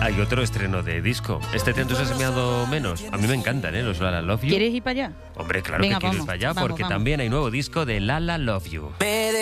hay otro estreno de disco. ¿Este te ha entusiasmado menos? A mí me encantan, los Lala Love You. ¿Quieres ir para allá? Hombre, claro Venga, que quiero ir vamos, para allá, vamos, porque vamos. también hay nuevo disco de Lala Love You.